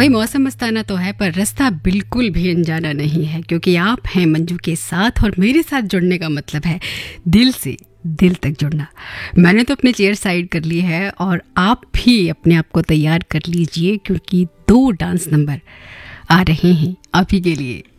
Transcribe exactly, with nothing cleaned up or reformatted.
वही मौसम मस्ताना तो है, पर रास्ता बिल्कुल भी अनजाना नहीं है, क्योंकि आप हैं मंजू के साथ और मेरे साथ जुड़ने का मतलब है दिल से दिल तक जुड़ना। मैंने तो अपने चेयर साइड कर ली है और आप भी अपने आप को तैयार कर लीजिए, क्योंकि दो डांस नंबर आ रहे हैं आप ही के लिए।